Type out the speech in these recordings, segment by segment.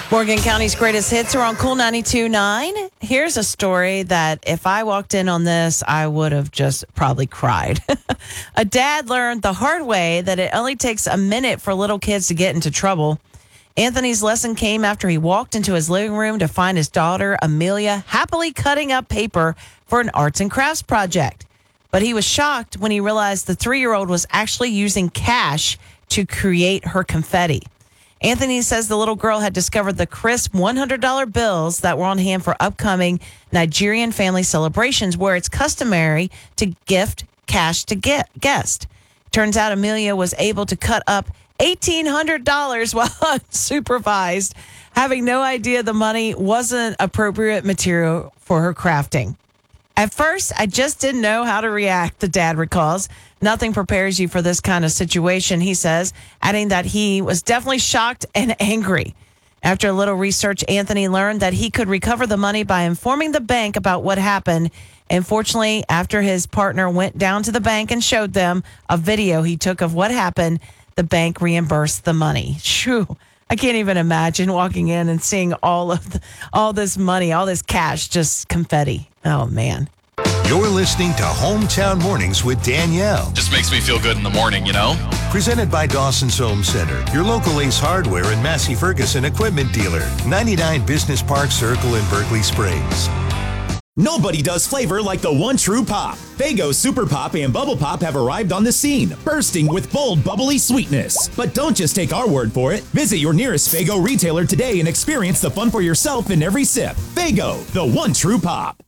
Morgan County's greatest hits are on Cool 92.9. Here's a story that if I walked in on this, I would have just probably cried. A dad learned the hard way that it only takes a minute for little kids to get into trouble. Anthony's lesson came after he walked into his living room to find his daughter, Amelia, happily cutting up paper for an arts and crafts project. But he was shocked when he realized the 3-year-old was actually using cash to create her confetti. Anthony says the little girl had discovered the crisp $100 bills that were on hand for upcoming Nigerian family celebrations, where it's customary to gift cash to guests. Turns out Amelia was able to cut up $1,800 while unsupervised, having no idea the money wasn't appropriate material for her crafting. At first, I just didn't know how to react, the dad recalls. Nothing prepares you for this kind of situation, he says, adding that he was definitely shocked and angry. After a little research, Anthony learned that he could recover the money by informing the bank about what happened. And fortunately, after his partner went down to the bank and showed them a video he took of what happened, the bank reimbursed the money. Shoo. I can't even imagine walking in and seeing all this money, all this cash, just confetti. Oh, man. You're listening to Hometown Mornings with Danielle. Just makes me feel good in the morning, you know? Presented by Dawson's Home Center, your local Ace Hardware and Massey Ferguson equipment dealer. 99 Business Park Circle in Berkeley Springs. Nobody does flavor like the one true pop. Faygo Super Pop and Bubble Pop have arrived on the scene, bursting with bold, bubbly sweetness. But don't just take our word for it. Visit your nearest Faygo retailer today and experience the fun for yourself in every sip. Faygo, the one true pop.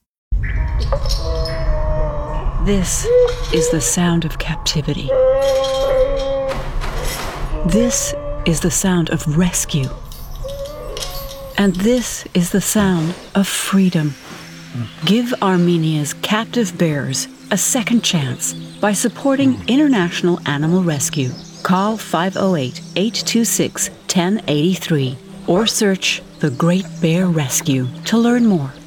This is the sound of captivity. This is the sound of rescue. And this is the sound of freedom. Give Armenia's captive bears a second chance by supporting International Animal Rescue. Call 508-826-1083 or search The Great Bear Rescue to learn more.